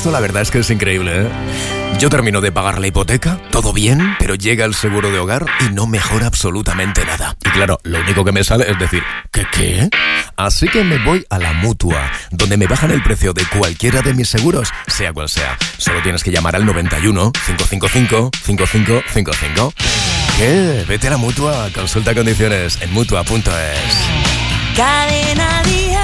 esto la verdad es que es increíble, ¿eh? Yo termino de pagar la hipoteca, todo bien, pero llega el seguro de hogar y no mejora absolutamente nada. Y claro, lo único que me sale es decir, ¿qué? Así que me voy a la Mutua, donde me bajan el precio de cualquiera de mis seguros, sea cual sea. Solo tienes que llamar al 91 555 5555. ¿Qué? Vete a la Mutua, consulta condiciones en Mutua.es. Cadena Dial.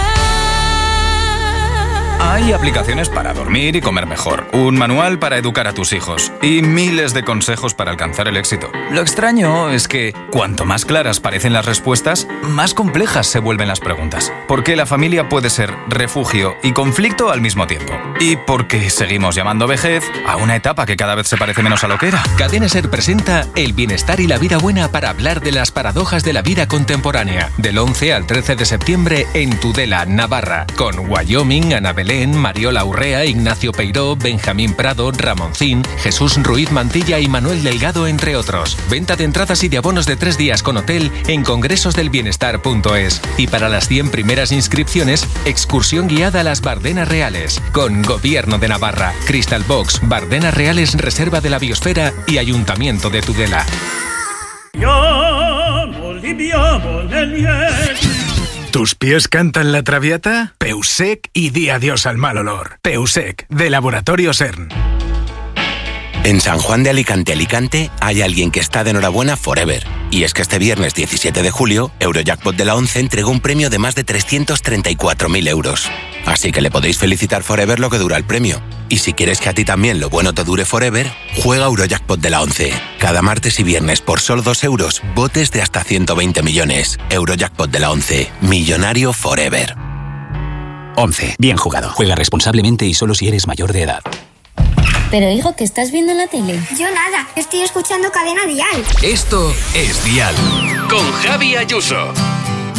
Hay aplicaciones para dormir y comer mejor, un manual para educar a tus hijos y miles de consejos para alcanzar el éxito. Lo extraño es que cuanto más claras parecen las respuestas, más complejas se vuelven las preguntas. Porque la familia puede ser refugio y conflicto al mismo tiempo. Y porque seguimos llamando vejez a una etapa que cada vez se parece menos a lo que era. Cadena Ser presenta El bienestar y la vida buena para hablar de las paradojas de la vida contemporánea. Del 11 al 13 de septiembre en Tudela, Navarra. Con Wyoming, Ana Belén, Mariola Urrea, Ignacio Peiró, Benjamín Prado, Ramoncín, Jesús Ruiz Mantilla y Manuel Delgado, entre otros. Venta de entradas y de abonos de 3 días con hotel en congresosdelbienestar.es. Y para las 100 primeras inscripciones, excursión guiada a las Bardenas Reales. Con Gobierno de Navarra, Crystal Box, Bardenas Reales, Reserva de la Biosfera y Ayuntamiento de Tudela. ¿Tus pies cantan la traviata? Peusec y di adiós al mal olor. Peusec, de Laboratorio CERN. En San Juan de Alicante hay alguien que está de enhorabuena forever. Y es que este viernes 17 de julio, Eurojackpot de la 11 entregó un premio de más de 334.000 euros. Así que le podéis felicitar forever lo que dura el premio. Y si quieres que a ti también lo bueno te dure forever, juega Eurojackpot de la 11. Cada martes y viernes por solo 2 euros, botes de hasta 120 millones. Eurojackpot de la 11. Millonario forever. 11. Bien jugado. Juega responsablemente y solo si eres mayor de edad. Pero hijo, ¿qué estás viendo en la tele? Yo nada, estoy escuchando Cadena Dial. Esto es Dial. Con Javi Ayuso.